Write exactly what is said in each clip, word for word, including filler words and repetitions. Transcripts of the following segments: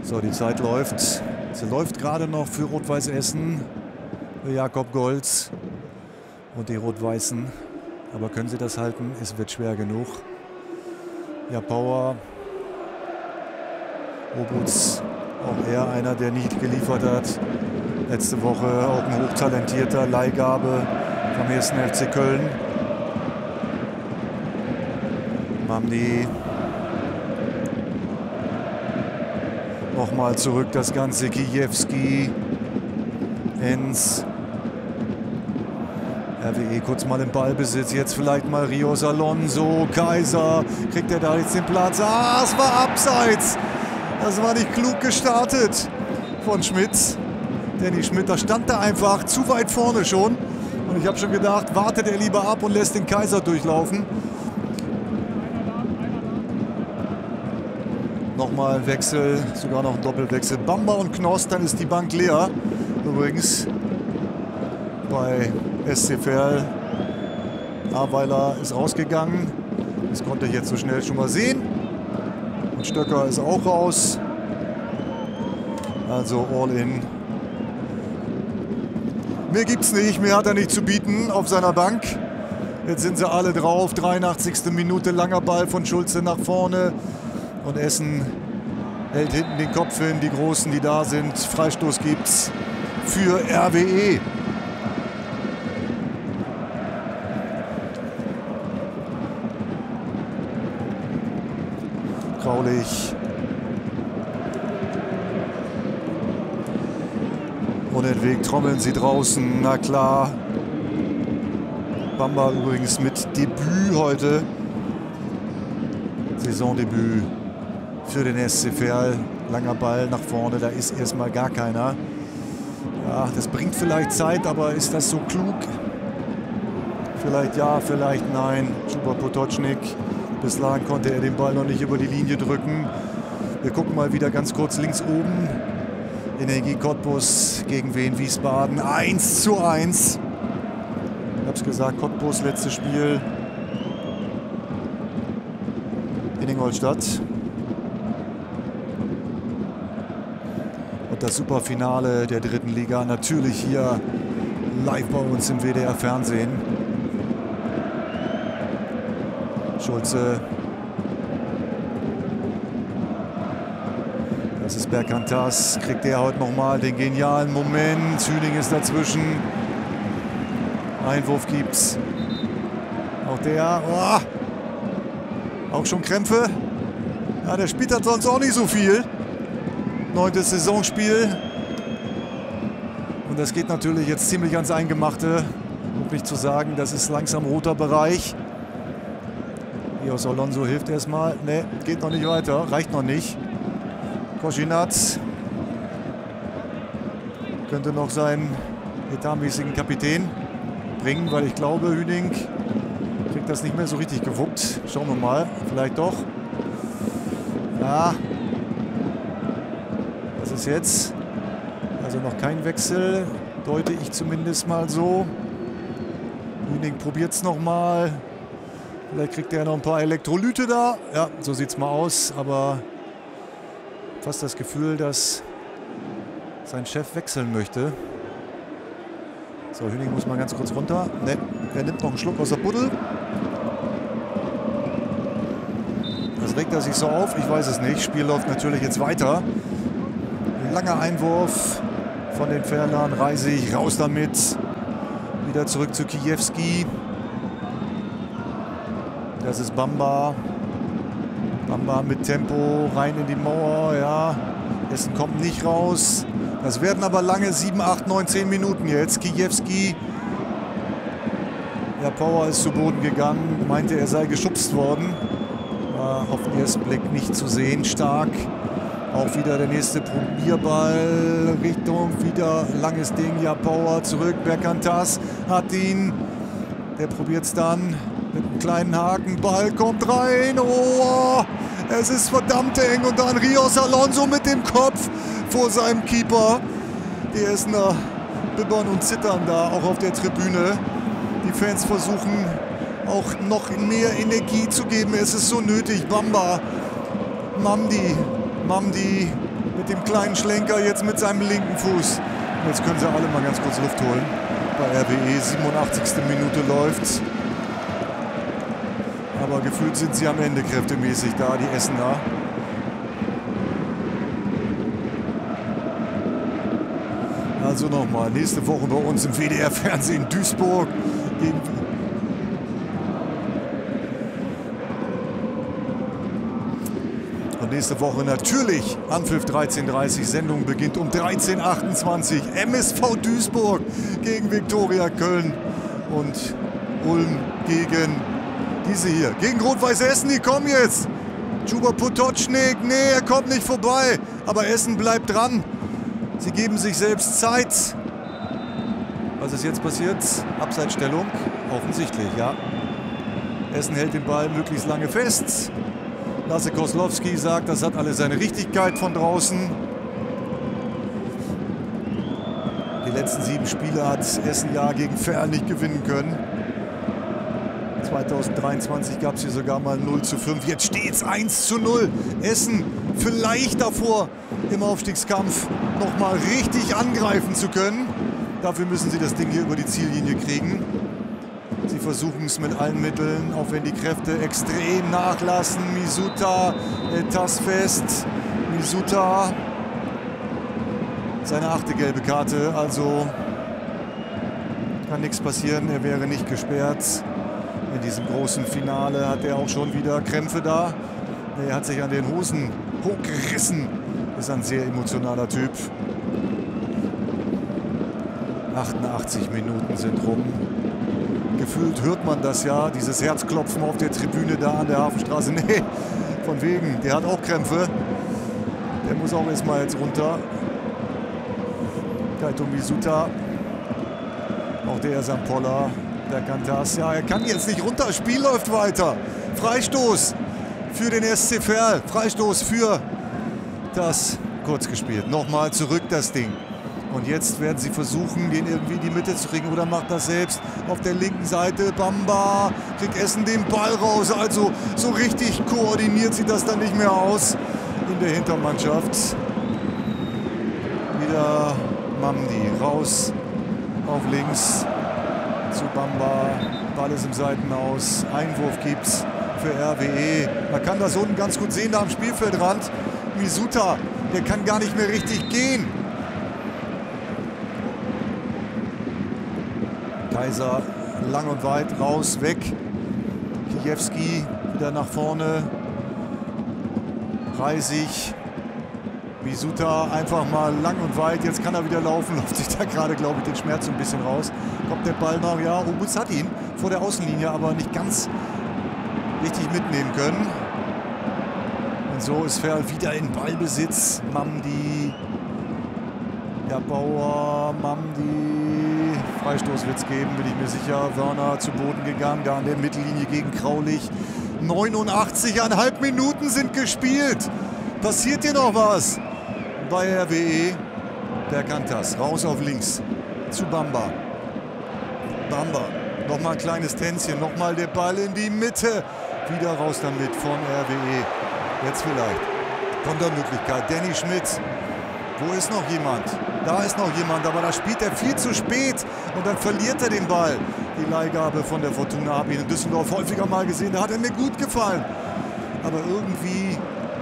So, die Zeit läuft. Sie läuft gerade noch für Rot-Weiß Essen. Für Jakob Golz und die Rot-Weißen. Aber können sie das halten? Es wird schwer genug. Ja, Power. Obutz, auch er einer, der nicht geliefert hat. Letzte Woche auch ein hochtalentierter Leihgabe vom ersten F C Köln. Mamdi. Nochmal zurück das Ganze. Kijewski. Enz. R W E kurz mal im Ballbesitz. Jetzt vielleicht mal Rios Alonso. Kaiser. Kriegt er da jetzt den Platz? Ah, es war abseits. Das war nicht klug gestartet von Schmitz. Danny Schmidt, da stand er einfach zu weit vorne schon. Und ich habe schon gedacht, wartet er lieber ab und lässt den Kaiser durchlaufen. Nochmal ein Wechsel, sogar noch ein Doppelwechsel. Bamba und Knost, dann ist die Bank leer. Übrigens bei S C Verl. Aweiler ist rausgegangen. Das konnte ich jetzt so schnell schon mal sehen. Und Stöcker ist auch raus. Also all in. Mehr gibt's nicht, mehr hat er nicht zu bieten auf seiner Bank. Jetzt sind sie alle drauf. dreiundachtzigste Minute, langer Ball von Schulze nach vorne. Und Essen hält hinten den Kopf hin, die Großen, die da sind. Freistoß gibt's für R W E. Graulich. Unentwegt trommeln sie draußen, na klar. Bamba übrigens mit Debüt heute. Saisondebüt für den S C Verl. Langer Ball nach vorne, da ist erstmal gar keiner. Ja, das bringt vielleicht Zeit, aber ist das so klug? Vielleicht ja, vielleicht nein. Chuba Potočnik. Bislang konnte er den Ball noch nicht über die Linie drücken. Wir gucken mal wieder ganz kurz links oben. Energie Cottbus gegen Wien Wiesbaden. eins zu eins. Ich habe es gesagt, Cottbus letztes Spiel in Ingolstadt. Und das Superfinale der dritten Liga natürlich hier live bei uns im W D R Fernsehen. Schulze. Das ist Berkantas. Kriegt der heute nochmal den genialen Moment. Hüning ist dazwischen. Einwurf gibt's. Auch der. Oh, auch schon Krämpfe. Ja, der spielt halt sonst auch nicht so viel. Neuntes Saisonspiel. Und das geht natürlich jetzt ziemlich ans Eingemachte. Um nicht zu sagen, das ist langsam roter Bereich. Rios Alonso hilft erstmal. Ne, geht noch nicht weiter. Reicht noch nicht. Koschinat könnte noch seinen etatmäßigen Kapitän bringen, weil ich glaube, Hüning kriegt das nicht mehr so richtig gewuppt. Schauen wir mal, vielleicht doch. Ja, was ist jetzt? Also noch kein Wechsel, deute ich zumindest mal so. Hüning probiert es nochmal. Vielleicht kriegt er noch ein paar Elektrolyte da. Ja, so sieht es mal aus, aber fast das Gefühl, dass sein Chef wechseln möchte. So, Hüning muss mal ganz kurz runter. Ne, er nimmt noch einen Schluck aus der Buddel. Das regt er sich so auf, ich weiß es nicht. Spiel läuft natürlich jetzt weiter. Ein langer Einwurf von den Verlern. Reisig, raus damit. Wieder zurück zu Kijewski. Das ist Bamba. Bamba mit Tempo rein in die Mauer, ja. Essen kommt nicht raus. Das werden aber lange sieben, acht, neun, zehn Minuten jetzt. Kijewski. Ja, Power ist zu Boden gegangen. Meinte, er sei geschubst worden. War auf den ersten Blick nicht zu sehen. Stark. Auch wieder der nächste Probierball. Richtung wieder langes Ding. Ja, Power zurück. Berkantas hat ihn. Der probiert es dann. Mit einem kleinen Haken, Ball kommt rein, oh, es ist verdammt eng und dann Rios Alonso mit dem Kopf vor seinem Keeper. Die Essener bibbern und zittern da, auch auf der Tribüne. Die Fans versuchen auch noch mehr Energie zu geben, es ist so nötig. Bamba, Mamdi, Mamdi mit dem kleinen Schlenker, jetzt mit seinem linken Fuß. Jetzt können sie alle mal ganz kurz Luft holen. Bei R W E, siebenundachtzigste Minute läuft's. Aber gefühlt sind sie am Ende kräftemäßig da, die Essener. Also nochmal, nächste Woche bei uns im W D R-Fernsehen Duisburg gegen... Und nächste Woche natürlich Anpfiff dreizehn Uhr dreißig, Sendung beginnt um dreizehn Uhr achtundzwanzig. M S V Duisburg gegen Viktoria Köln und Ulm gegen diese hier. Gegen Rot-Weiß Essen, die kommen jetzt. Chuba Potocznik, nee, er kommt nicht vorbei. Aber Essen bleibt dran. Sie geben sich selbst Zeit. Was ist jetzt passiert? Abseitsstellung? Offensichtlich, ja. Essen hält den Ball möglichst lange fest. Lasse Koslowski sagt, das hat alles seine Richtigkeit von draußen. Die letzten sieben Spiele hat Essen ja gegen Verl nicht gewinnen können. zweitausenddreiundzwanzig gab es hier sogar mal null zu fünf. Jetzt steht es eins zu null. Essen vielleicht davor, im Aufstiegskampf nochmal richtig angreifen zu können. Dafür müssen sie das Ding hier über die Ziellinie kriegen. Sie versuchen es mit allen Mitteln, auch wenn die Kräfte extrem nachlassen. Misuta, äh, Tassfest, Misuta. Seine achte gelbe Karte, also kann nichts passieren. Er wäre nicht gesperrt. In diesem großen Finale hat er auch schon wieder Krämpfe da. Er hat sich an den Hosen hochgerissen. Ist ein sehr emotionaler Typ. achtundachtzig Minuten sind rum. Gefühlt hört man das ja, dieses Herzklopfen auf der Tribüne da an der Hafenstraße. Nee, von wegen, der hat auch Krämpfe. Der muss auch erstmal jetzt runter. Kaito Misuta. Auch der Sampolla. Der kann das. Ja, er kann jetzt nicht runter. Spiel läuft weiter. Freistoß für den S C Verl. Freistoß für das. Kurz gespielt. Nochmal zurück das Ding. Und jetzt werden sie versuchen, den irgendwie in die Mitte zu kriegen. Oder macht das selbst auf der linken Seite. Bamba kriegt Essen den Ball raus. Also so richtig koordiniert sieht das dann nicht mehr aus in der Hintermannschaft. Wieder Mamdi raus auf links zu Bamba. Ball ist im Seitenaus. Einwurf gibt's für R W E. Man kann das unten ganz gut sehen, da am Spielfeldrand. Misuta, der kann gar nicht mehr richtig gehen. Kaiser lang und weit raus, weg. Kijewski wieder nach vorne. Reisig. Misuta einfach mal lang und weit. Jetzt kann er wieder laufen. Läuft sich da gerade, glaube ich, den Schmerz ein bisschen raus. Kommt der Ball noch? Ja, Obutz hat ihn vor der Außenlinie, aber nicht ganz richtig mitnehmen können. Und so ist Verl wieder in Ballbesitz. Mamdi. Ja, Bauer, Mamdi. Freistoß wird es geben, bin ich mir sicher. Wörner zu Boden gegangen, da an der Mittellinie gegen Kraulich. neunundachtzig Komma fünf Minuten sind gespielt. Passiert hier noch was bei R W E? Der kann das. Raus auf links zu Bamba. Bamba. Nochmal ein kleines Tänzchen. Nochmal der Ball in die Mitte. Wieder raus damit von R W E. Jetzt vielleicht. Kontermöglichkeit. Danny Schmidt. Wo ist noch jemand? Da ist noch jemand, aber da spielt er viel zu spät und dann verliert er den Ball. Die Leihgabe von der Fortuna habe ich in Düsseldorf häufiger mal gesehen. Da hat er mir gut gefallen. Aber irgendwie...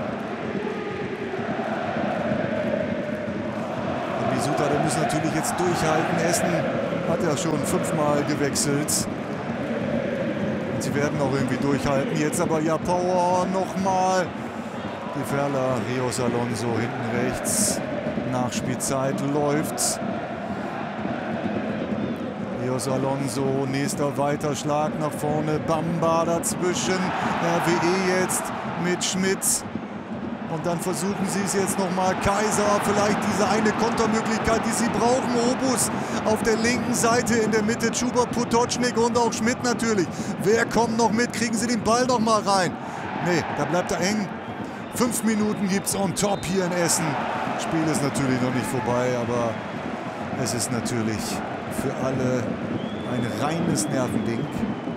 Und Misuta, der muss natürlich jetzt durchhalten. Essen hat ja schon fünfmal gewechselt. Und sie werden auch irgendwie durchhalten. Jetzt aber ja Power nochmal. Die Verler, Rios Alonso hinten rechts. Nachspielzeit läuft. Rios Alonso, nächster Weiterschlag nach vorne. Bamba dazwischen. R W E jetzt mit Schmidt. Und dann versuchen sie es jetzt nochmal. Kaiser, vielleicht diese eine Kontermöglichkeit, die sie brauchen. Obus auf der linken Seite, in der Mitte Chuba Potocznik und auch Schmidt natürlich. Wer kommt noch mit? Kriegen sie den Ball noch mal rein? Nee, da bleibt er eng. Fünf Minuten gibt es on top hier in Essen. Das Spiel ist natürlich noch nicht vorbei, aber es ist natürlich für alle ein reines Nervending.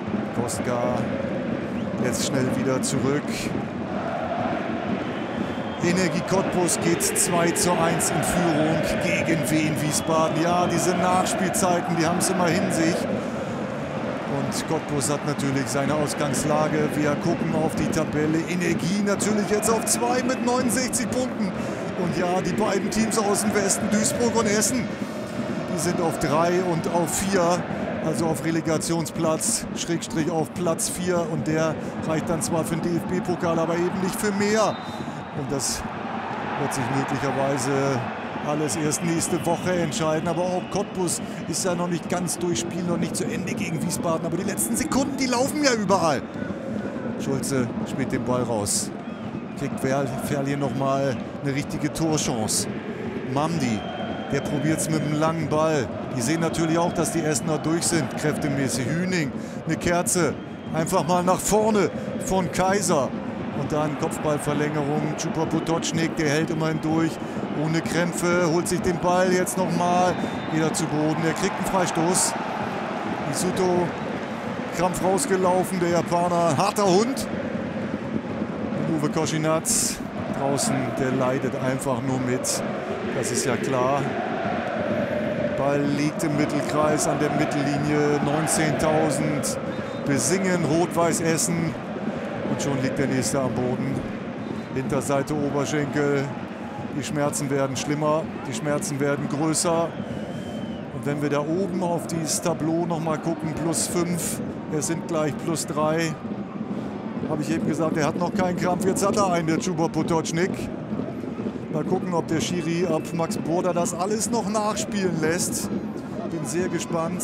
Kostka jetzt schnell wieder zurück. Energie Cottbus geht zwei zu eins in Führung gegen Wien Wiesbaden. Ja, diese Nachspielzeiten, die haben es immer in sich. Und Cottbus hat natürlich seine Ausgangslage. Wir gucken auf die Tabelle. Energie natürlich jetzt auf zwei mit neunundsechzig Punkten. Und ja, die beiden Teams aus dem Westen, Duisburg und Essen, die sind auf drei und auf vier. Also auf Relegationsplatz, Schrägstrich auf Platz vier. Und der reicht dann zwar für den D F B-Pokal, aber eben nicht für mehr. Und das wird sich möglicherweise alles erst nächste Woche entscheiden. Aber auch Cottbus ist ja noch nicht ganz durch, Spiel noch nicht zu Ende gegen Wiesbaden. Aber die letzten Sekunden, die laufen ja überall. Schulze spielt den Ball raus. Kriegt Ferl nochmal eine richtige Torchance. Mamdi, der probiert es mit einem langen Ball. Die sehen natürlich auch, dass die Essener durch sind, kräftemäßig. Hüning, eine Kerze, einfach mal nach vorne von Kaiser. Und dann Kopfballverlängerung, Chupa Potocznik, der hält immerhin durch, ohne Krämpfe, holt sich den Ball jetzt nochmal, wieder zu Boden, er kriegt einen Freistoß. Misuto, Krampf rausgelaufen, der Japaner, harter Hund. Und Uwe Koschinatz draußen, der leidet einfach nur mit, das ist ja klar. Ball liegt im Mittelkreis an der Mittellinie, neunzehntausend besingen Rot-Weiß Essen. Und schon liegt der nächste am Boden. Hinterseite Oberschenkel. Die Schmerzen werden schlimmer, die Schmerzen werden größer. Und wenn wir da oben auf dieses Tableau noch mal gucken, plus fünf, es sind gleich plus drei. Habe ich eben gesagt, er hat noch keinen Krampf. Jetzt hat er einen, der Chupa Potocznik. Mal gucken, ob der Schiri, ob Max Burda das alles noch nachspielen lässt. Bin sehr gespannt.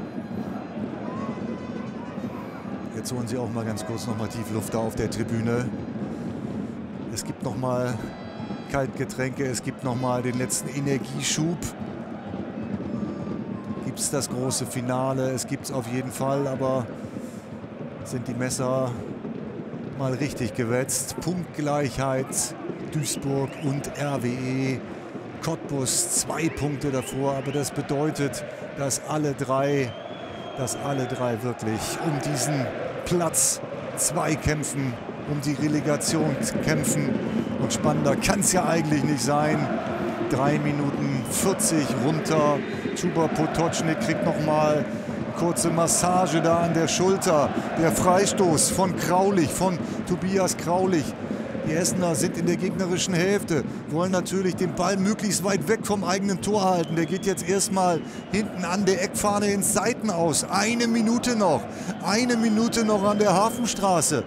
Jetzt holen sie auch mal ganz kurz noch mal tief Luft da auf der Tribüne. Es gibt noch mal Kaltgetränke, es gibt noch mal den letzten Energieschub. Gibt es das große Finale? Es gibt es auf jeden Fall, aber sind die Messer mal richtig gewetzt. Punktgleichheit, Duisburg und R W E. Cottbus zwei Punkte davor, aber das bedeutet, dass alle drei, dass alle drei wirklich um diesen Platz zwei kämpfen, um die Relegation kämpfen. Und spannender kann es ja eigentlich nicht sein. drei Minuten vierzig runter. Chupa Potocznik kriegt noch mal kurze Massage da an der Schulter. Der Freistoß von Kraulich, von Tobias Kraulich. Die Essener sind in der gegnerischen Hälfte, wollen natürlich den Ball möglichst weit weg vom eigenen Tor halten. Der geht jetzt erstmal hinten an der Eckfahne ins Seitenaus. Eine Minute noch, eine Minute noch an der Hafenstraße.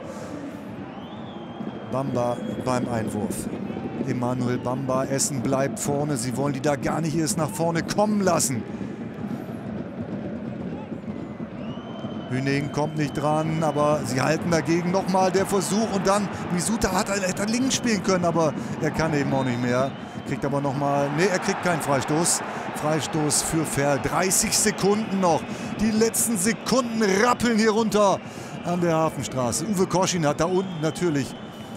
Bamba beim Einwurf. Emanuel Bamba, Essen bleibt vorne. Sie wollen die da gar nicht erst nach vorne kommen lassen. Hüning kommt nicht dran, aber sie halten dagegen nochmal der Versuch. Und dann, Misuta hat er links spielen können, aber er kann eben auch nicht mehr. Kriegt aber nochmal, nee, er kriegt keinen Freistoß. Freistoß für Ferl. dreißig Sekunden noch. Die letzten Sekunden rappeln hier runter an der Hafenstraße. Uwe Koschinat da unten natürlich.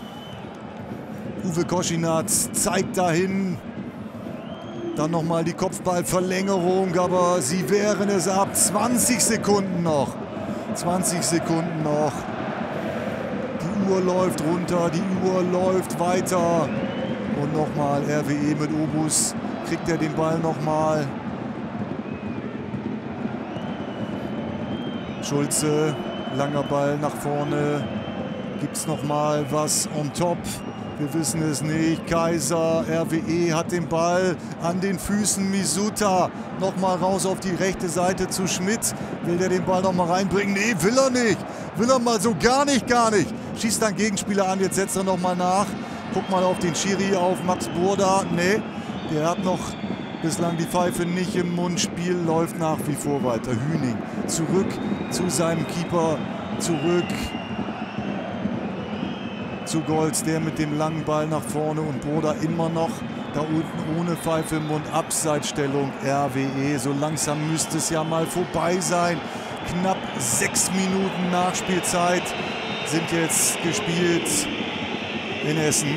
Uwe Koschinat zeigt dahin. Dann nochmal die Kopfballverlängerung, aber sie wehren es ab. zwanzig Sekunden noch. zwanzig Sekunden noch. Die Uhr läuft runter, die Uhr läuft weiter. Und nochmal R W E mit Obus. Kriegt er den Ball nochmal. Schulze, langer Ball nach vorne. Gibt es nochmal was on top? Wir wissen es nicht. Kaiser, R W E hat den Ball an den Füßen. Misuta nochmal raus auf die rechte Seite zu Schmidt. Will der den Ball nochmal reinbringen? Nee, will er nicht. Will er mal so gar nicht, gar nicht. Schießt dann Gegenspieler an, jetzt setzt er nochmal nach. Guck mal auf den Schiri, auf Max Burda. Nee, der hat noch bislang die Pfeife nicht im Mund. Spiel läuft nach wie vor weiter. Hüning zurück zu seinem Keeper. Zurück zu Golz, der mit dem langen Ball nach vorne und Broda immer noch da unten ohne Pfeife im Mund. Abseitsstellung R W E. So langsam müsste es ja mal vorbei sein. Knapp sechs Minuten Nachspielzeit sind jetzt gespielt in Essen.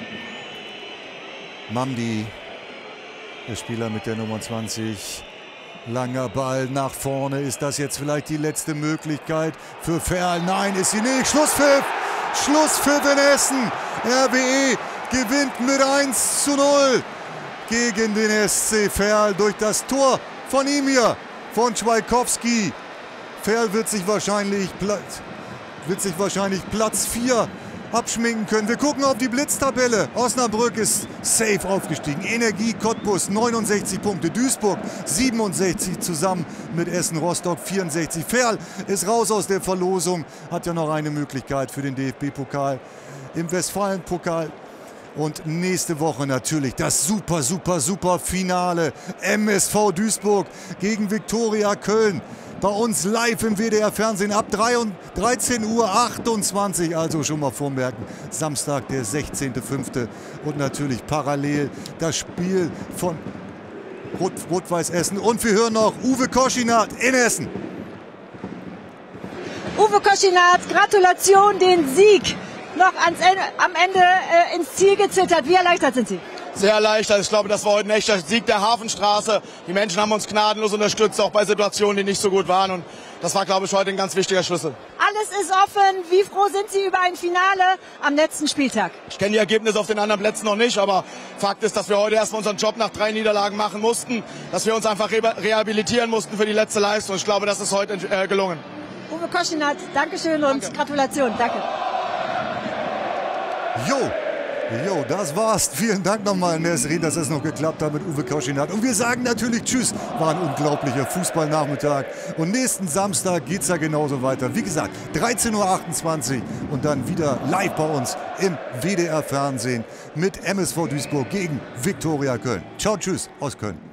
Mamdi, der Spieler mit der Nummer zwanzig, Langer Ball nach vorne. Ist das jetzt vielleicht die letzte Möglichkeit für Verl? Nein, ist sie nicht. Schlusspfiff! Schlusspfiff in Essen. R W E gewinnt mit eins zu null gegen den S C Verl durch das Tor von ihm hier, von Schwaikowski. Verl wird sich wahrscheinlich, wird sich wahrscheinlich Platz vier abschminken können. Wir gucken auf die Blitztabelle. Osnabrück ist safe aufgestiegen. Energie Cottbus neunundsechzig Punkte. Duisburg siebenundsechzig zusammen mit Essen Rostock vierundsechzig. Verl ist raus aus der Verlosung. Hat ja noch eine Möglichkeit für den D F B-Pokal im Westfalen-Pokal. Und nächste Woche natürlich das super, super, super Finale. M S V Duisburg gegen Viktoria Köln. Bei uns live im W D R-Fernsehen ab dreizehn Uhr achtundzwanzig. Also schon mal vormerken, Samstag, der sechzehnte fünfte Und natürlich parallel das Spiel von Rot Rot-Weiß Essen. Und wir hören noch Uwe Koschinat in Essen. Uwe Koschinat, Gratulation, den Sieg noch ans Ende, am Ende äh, ins Ziel gezittert. Wie erleichtert sind Sie? Sehr erleichtert. Ich glaube, das war heute ein echter Sieg der Hafenstraße. Die Menschen haben uns gnadenlos unterstützt, auch bei Situationen, die nicht so gut waren. Und das war, glaube ich, heute ein ganz wichtiger Schlüssel. Alles ist offen. Wie froh sind Sie über ein Finale am letzten Spieltag? Ich kenne die Ergebnisse auf den anderen Plätzen noch nicht, aber Fakt ist, dass wir heute erstmal unseren Job nach drei Niederlagen machen mussten, dass wir uns einfach re rehabilitieren mussten für die letzte Leistung. Ich glaube, das ist heute äh, gelungen. Uwe Koschinat, Dankeschön und Danke. Gratulation. Danke. Jo, jo, das war's. Vielen Dank nochmal, Nesrin, dass es noch geklappt hat mit Uwe Koschinat. Und wir sagen natürlich Tschüss. War ein unglaublicher Fußballnachmittag. Und nächsten Samstag geht's ja genauso weiter. Wie gesagt, dreizehn Uhr achtundzwanzig und dann wieder live bei uns im W D R-Fernsehen mit M S V Duisburg gegen Viktoria Köln. Ciao, tschüss aus Köln.